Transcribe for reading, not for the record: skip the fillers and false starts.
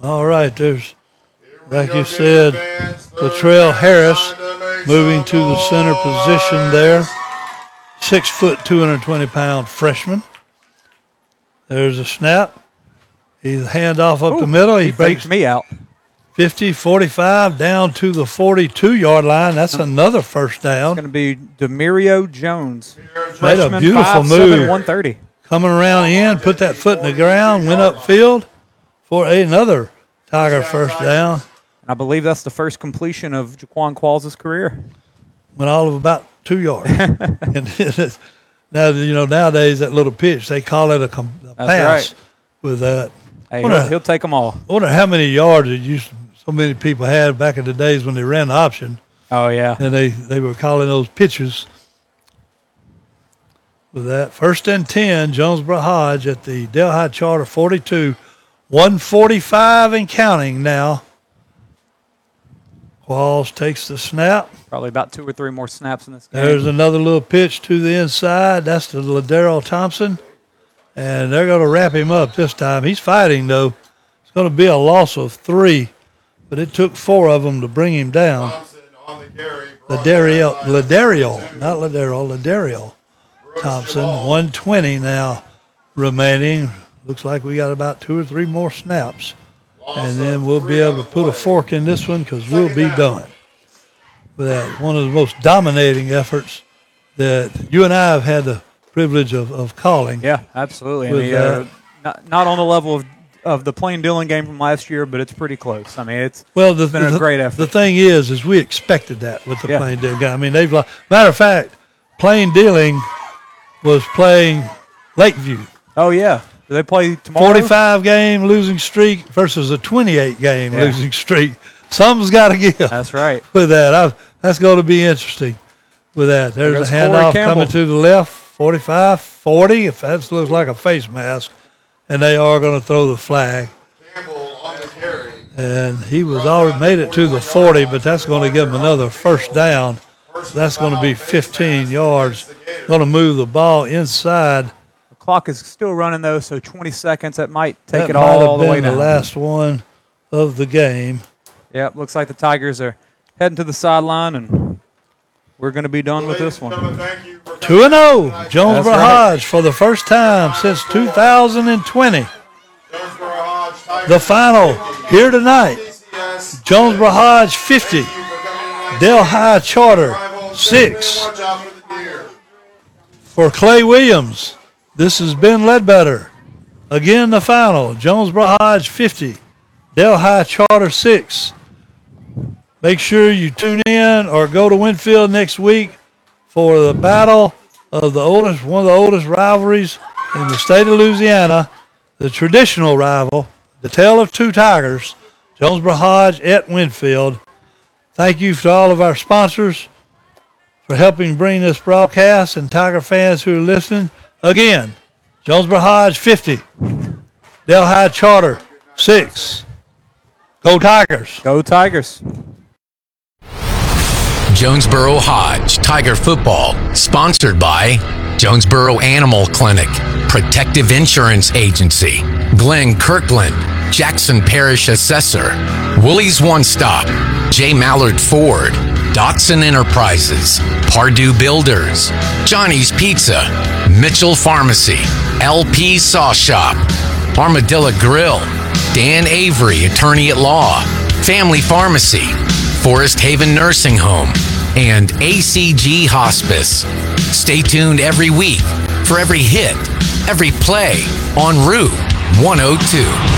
All right, there's, like you said, Latrell Harris moving to the center position there. 6 foot, 220-pound freshman. There's a snap. He's handoff up the middle. He breaks me out. 50, 45, down to the 42-yard line. That's another first down. It's going to be Demario Jones. Made a beautiful 5'7", move. 130. Coming around in, put that foot in the ground, went upfield for another Tiger first down. I believe that's the first completion of Jaquan Qualls' career. Went all of about 2 yards. And now, nowadays that little pitch, they call it a pass right. with that. Hey, he'll take them all. I wonder how many yards so many people had back in the days when they ran the option. Oh, yeah. And they were calling those pitches. With that, 1st and 10, Jonesboro Hodge at the Delhi Charter 42, 145 and counting now. Qualls takes the snap. Probably about 2 or 3 more snaps in this game. There's another little pitch to the inside. That's to Ladero Thompson. And they're going to wrap him up this time. He's fighting, though. It's going to be a loss of 3, but it took 4 of them to bring him down. Ladero Thompson, 120 now remaining. Looks like we got about 2 or 3 more snaps. And then we'll be able to put a fork in this one because we'll be done. With that, one of the most dominating efforts that you and I have had the privilege of calling. Yeah, absolutely. Not on the level of the Plain Dealing game from last year, but it's pretty close. I mean, it's been a great effort. The thing is we expected that with the Plain Dealing game. I mean, matter of fact, Plain Dealing was playing Lakeview. Oh, yeah. Do they play tomorrow? 45-game losing streak versus a 28-game losing streak. Something's got to give. That's right. With that, that's going to be interesting. With that, there's a handoff coming to the left, 45, 40. If that looks like a face mask, and they are going to throw the flag. Campbell on the carry. And he was already made it to the 40, but that's going to give him another first down. That's going to be 15 yards. Going to move the ball inside. The clock is still running, though, so 20 seconds. That might take it all the way down. The last one of the game. Yep, looks like the Tigers are heading to the sideline, and we're going to be done with this one. 2-0, Jonesboro Hodge for the first time since 2020. The final here tonight, Jonesboro Hodge 50, Delhi Charter 6. For Clay Williams, this has been Ledbetter. Again, the final, Jonesboro Hodge 50, Delhi Charter 6. Make sure you tune in or go to Winfield next week for the battle of one of the oldest rivalries in the state of Louisiana, the traditional rival, the Tale of Two Tigers, Jonesboro Hodge at Winfield. Thank you to all of our sponsors for helping bring this broadcast and Tiger fans who are listening. Again, Jonesboro Hodge 50, Delhi Charter 6. Go Tigers. Go Tigers. Jonesboro Hodge Tiger Football, sponsored by Jonesboro Animal Clinic, Protective Insurance Agency, Glenn Kirkland, Jackson Parish Assessor, Woolies One Stop, J. Mallard Ford, Dotson Enterprises, Pardue Builders, Johnny's Pizza, Mitchell Pharmacy, LP Saw Shop, Armadillo Grill, Dan Avery, Attorney at Law, Family Pharmacy, Forest Haven Nursing Home, and ACG Hospice. Stay tuned every week for every hit, every play on Route 102.